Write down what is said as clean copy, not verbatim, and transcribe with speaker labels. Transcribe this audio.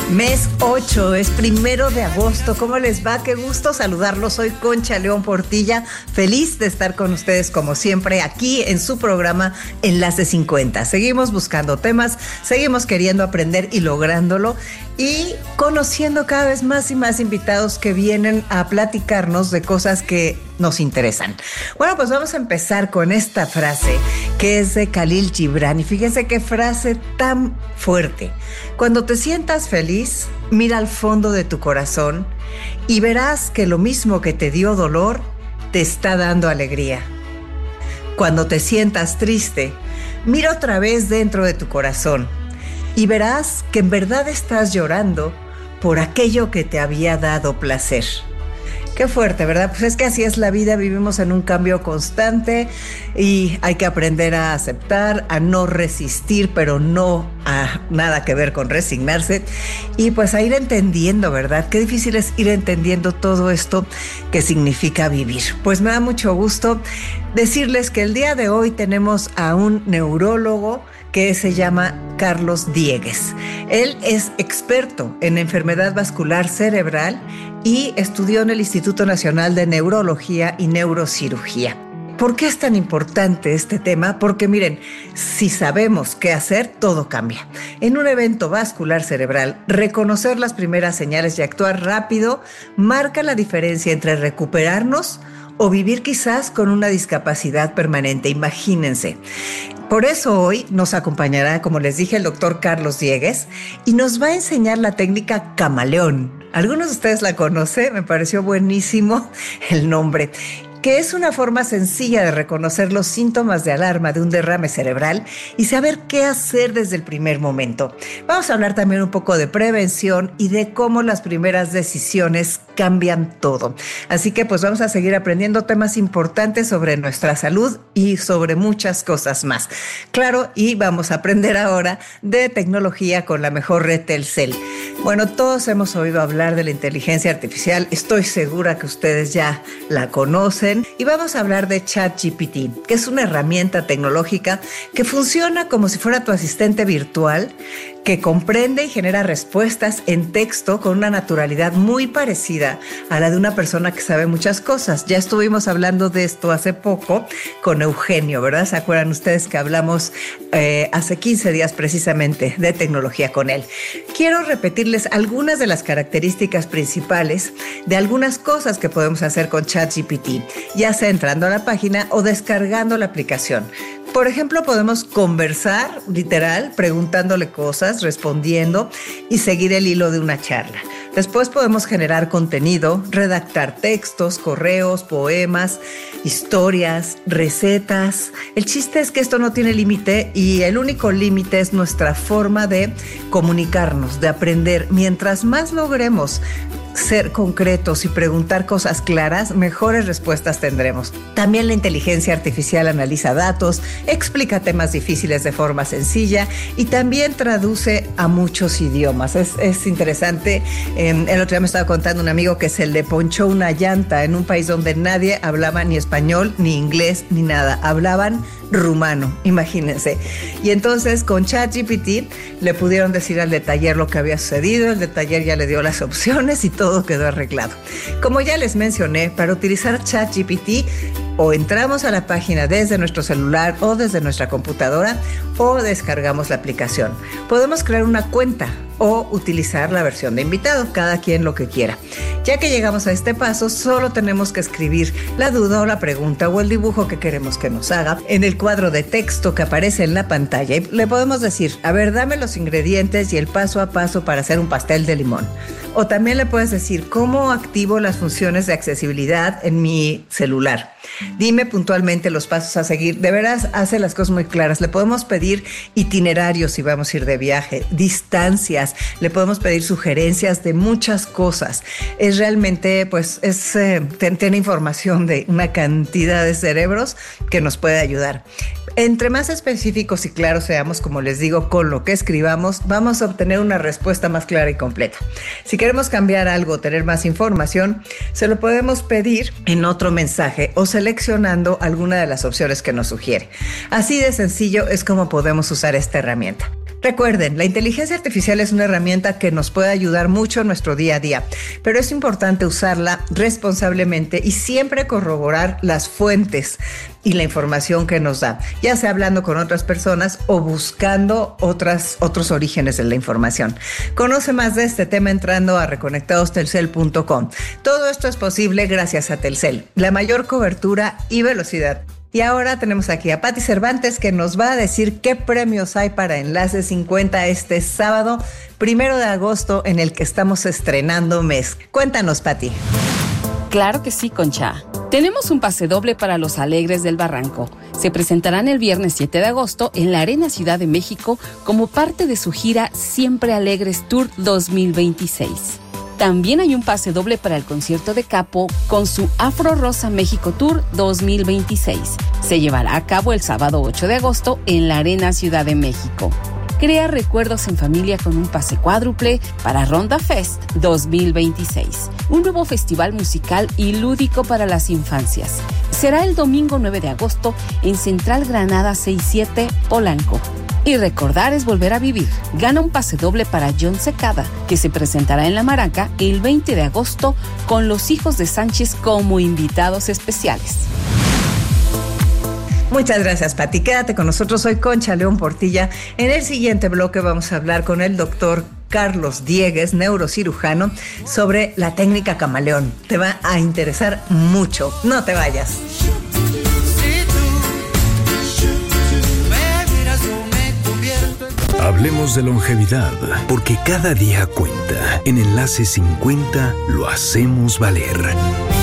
Speaker 1: Mes 8, es 1 de agosto. ¿Cómo les va? Qué gusto saludarlos. Soy Concha León Portilla, feliz de estar con ustedes como siempre aquí en su programa Enlace 50. Seguimos buscando temas, seguimos queriendo aprender y lográndolo y conociendo cada vez más y más invitados que vienen a platicarnos de cosas que nos interesan. Bueno, pues vamos a empezar con esta frase que es de Khalil Gibran y fíjense qué frase tan fuerte. Cuando te sientas feliz, mira al fondo de tu corazón y verás que lo mismo que te dio dolor, te está dando alegría. Cuando te sientas triste, mira otra vez dentro de tu corazón y verás que en verdad estás llorando por aquello que te había dado placer. Qué fuerte, ¿verdad? Pues es que así es la vida, vivimos en un cambio constante y hay que aprender a aceptar, a no resistir, pero no a nada que ver con resignarse y pues a ir entendiendo, ¿verdad? Qué difícil es ir entendiendo todo esto que significa vivir. Pues me da mucho gusto decirles que el día de hoy tenemos a un neurólogo que se llama Carlos Diegues. Él es experto en enfermedad vascular cerebral y estudió en el Instituto Nacional de Neurología y Neurocirugía. ¿Por qué es tan importante este tema? Porque miren, si sabemos qué hacer, todo cambia. En un evento vascular cerebral, reconocer las primeras señales y actuar rápido marca la diferencia entre recuperarnos o vivir quizás con una discapacidad permanente. Imagínense. Por eso hoy nos acompañará, como les dije, el doctor Carlos Diegues y nos va a enseñar la técnica camaleón. Algunos de ustedes la conocen, me pareció buenísimo el nombre, que es una forma sencilla de reconocer los síntomas de alarma de un derrame cerebral y saber qué hacer desde el primer momento. Vamos a hablar también un poco de prevención y de cómo las primeras decisiones cambian todo. Así que pues vamos a seguir aprendiendo temas importantes sobre nuestra salud y sobre muchas cosas más. Claro, y vamos a aprender ahora de tecnología con la mejor red Telcel. Bueno, todos hemos oído hablar de la inteligencia artificial, estoy segura que ustedes ya la conocen. Y vamos a hablar de ChatGPT, que es una herramienta tecnológica que funciona como si fuera tu asistente virtual, que comprende y genera respuestas en texto con una naturalidad muy parecida a la de una persona que sabe muchas cosas. Ya estuvimos hablando de esto hace poco con Eugenio, ¿verdad? ¿Se acuerdan ustedes que hablamos hace 15 días precisamente de tecnología con él? Quiero repetirles algunas de las características principales de algunas cosas que podemos hacer con ChatGPT, ya sea entrando a la página o descargando la aplicación. Por ejemplo, podemos conversar, literal, preguntándole cosas, respondiendo y seguir el hilo de una charla. Después podemos generar contenido, redactar textos, correos, poemas, historias, recetas. El chiste es que esto no tiene límite y el único límite es nuestra forma de comunicarnos, de aprender. Mientras más logremos ser concretos y preguntar cosas claras, mejores respuestas tendremos. También la inteligencia artificial analiza datos, explica temas difíciles de forma sencilla y también traduce a muchos idiomas. Es interesante. El otro día me estaba contando un amigo que se le ponchó una llanta en un país donde nadie hablaba ni español, ni inglés, ni nada. Hablaban rumano, imagínense. Y entonces con ChatGPT le pudieron decir al de taller lo que había sucedido, el de taller ya le dio las opciones y todo quedó arreglado. Como ya les mencioné, para utilizar ChatGPT o entramos a la página desde nuestro celular o desde nuestra computadora o descargamos la aplicación. Podemos crear una cuenta o utilizar la versión de invitado, cada quien lo que quiera. Ya que llegamos a este paso, solo tenemos que escribir la duda o la pregunta o el dibujo que queremos que nos haga en el cuadro de texto que aparece en la pantalla y le podemos decir, a ver, dame los ingredientes y el paso a paso para hacer un pastel de limón. O también le puedes decir, ¿cómo activo las funciones de accesibilidad en mi celular? Dime puntualmente los pasos a seguir. De veras, hace las cosas muy claras. Le podemos pedir itinerarios si vamos a ir de viaje, distancias, le podemos pedir sugerencias de muchas cosas. Es realmente, pues, tiene información de una cantidad de cerebros que nos puede ayudar. Entre más específicos y claros seamos, como les digo, con lo que escribamos, vamos a obtener una respuesta más clara y completa. Si queremos cambiar algo, tener más información, se lo podemos pedir en otro mensaje o seleccionando alguna de las opciones que nos sugiere. Así de sencillo es como podemos usar esta herramienta. Recuerden, la inteligencia artificial es una herramienta que nos puede ayudar mucho en nuestro día a día, pero es importante usarla responsablemente y siempre corroborar las fuentes y la información que nos da, ya sea hablando con otras personas o buscando otros orígenes de la información. Conoce más de este tema entrando a reconectadostelcel.com. Todo esto es posible gracias a Telcel, la mayor cobertura y velocidad. Y ahora tenemos aquí a Pati Cervantes, que nos va a decir qué premios hay para Enlace 50 este sábado, 1 de agosto, en el que estamos estrenando mes. Cuéntanos, Pati.
Speaker 2: Claro que sí, Concha. Tenemos un pase doble para los Alegres del Barranco. Se presentarán el viernes 7 de agosto en la Arena Ciudad de México como parte de su gira Siempre Alegres Tour 2026. También hay un pase doble para el concierto de Capo con su Afro Rosa México Tour 2026. Se llevará a cabo el sábado 8 de agosto en la Arena Ciudad de México. Crea recuerdos en familia con un pase cuádruple para Ronda Fest 2026, un nuevo festival musical y lúdico para las infancias. Será el domingo 9 de agosto en Central Granada 67, Polanco. Y recordar es volver a vivir. Gana un pase doble para John Secada, que se presentará en La Maraca el 20 de agosto con los Hijos de Sánchez como invitados especiales.
Speaker 1: Muchas gracias, Pati. Quédate con nosotros. Soy Concha León Portilla. En el siguiente bloque vamos a hablar con el doctor Carlos Diegues, neurocirujano, sobre la técnica camaleón. Te va a interesar mucho. No te vayas.
Speaker 3: Hablemos de longevidad, porque cada día cuenta. En Enlace 50 lo hacemos valer.